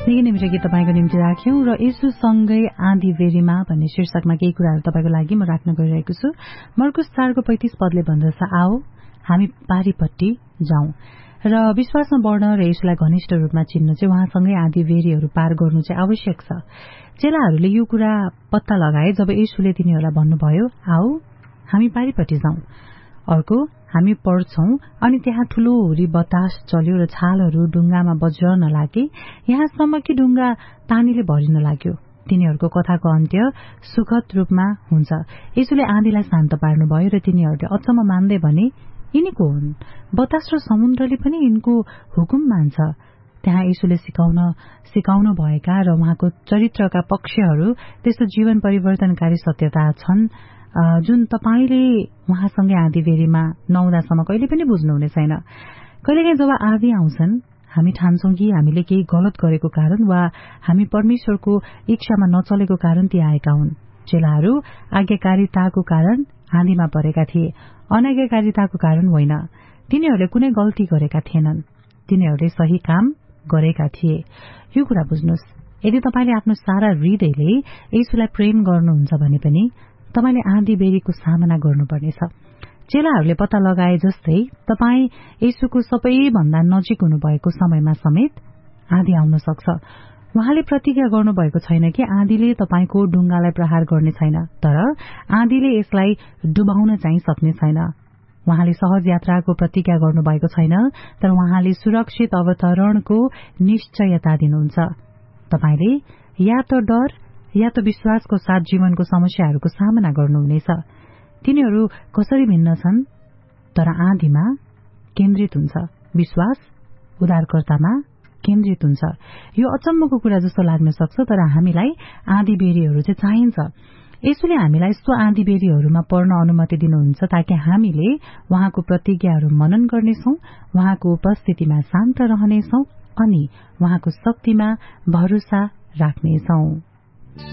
निकै निमिषे गीत तपाईँको निम्ति राख्यौं र यसुसँगै आँधी बेरीमा भन्ने शीर्षकमा केही कुराहरू तपाईँको लागि म राख्न गइरहेको छु। मर्कुस 4 को 35 पदले भन्दछ, आओ हामी पारीपट्टि जाउँ। र विश्वासमा बढ्न र यसुलाई घनिष्ठ रूपमा चिन्न चाहिँ उहाँसँगै आँधी बेरीहरू पार गर्नु चाहिँ आवश्यक छ। चेलाहरूले यो कुरा पत्ता लगाए जब यसुले तिनीहरूलाई भन्नुभयो, आओ हामी पारीपट्टि जाउँ। अर्को, हामी पढ्छौं अनि त्यहाँ ठूलो हुरी बतास चल्यो र छालहरू ढुङ्गामा बज्रन लागे, यहाँसम्म कि ढुङ्गा पानीले भरिन लाग्यो। तिनीहरूको कथाको अन्त्य सुखद रूपमा हुन्छ। यसुले आँधीलाई शान्त पार्नुभयो र तिनीहरूले अचम्म मान्दै भने, यिनी को हुन्? बतास र समुद्रले पनि यिनको हुकुम मान्छ। त्यहाँ यसुले सिकाउनु भएका र उहाँको चरित्रका पक्षहरू त्यस्तो जीवन परिवर्तनकारी सत्यता छन् जुन तपाईले उहाँसँगै आँधी बेरीमा नहुँदासम्म कहिले पनि बुझ्नुहुने छैन। कहिलेकाहीँ जब आँधी आउँछन् हामी ठान्छौं कि हामीले केही गलत गरेको कारण वा हामी परमेश्वरको इच्छामा नचलेको कारण ती आएका हुन्। चेलाहरू आज्ञाकारिताको कारण आँधीमा परेका थिए, अनाज्ञाकारिताको कारण होइन। तिनीहरूले कुनै गल्ती गरेका थिएनन्, तिनीहरूले सही काम गरेका थिए। यो कुरा बुझ्नुहोस्, यदि तपाईले आफ्नो सारा हृदयले यसुलाई प्रेम गर्नुहुन्छ भने पनि तपाईले आँधी बेरीको सामना गर्नुपर्नेछ। चेलाहरूले पत्ता लगाए जस्तै तपाई यसुको सबैभन्दा नजिक हुनुभएको समयमा समेत आँधी आउन सक्छ। उहाँले प्रतिज्ञा गर्नुभएको छैन कि आँधीले तपाईको ढुङ्गालाई प्रहार गर्ने छैन, तर आँधीले यसलाई डुबाउन चाहिँ सक्ने छैन। उहाँले सहज यात्राको प्रतिज्ञा गर्नुभएको छैन, तर उहाँले सुरक्षित अवतरणको निश्चयता दिनुहुन्छ। तपाईले या त डर या त विश्वासको साथ जीवनको समस्याहरूको सामना गर्नुहुनेछ। तिनीहरू कसरी भिन्न छन्? तर आँधीमा केन्द्रित हुन्छ, विश्वास उद्धारकर्तामा केन्द्रित हुन्छ। यो अचम्मको कुरा जस्तो लाग्न सक्छ, तर हामीलाई आँधी बेरीहरू चाहिँ चाहिन्छ। यसुले हामीलाई यस्तो आँधी बेरीहरूमा पर्न अनुमति दिनुहुन्छ ताकि हामीले उहाँको प्रतिज्ञाहरू मनन गर्नेछौं, उहाँको उपस्थितिमा शान्त रहनेछौं अनि उहाँको शक्तिमा भरोसा राख्नेछौं।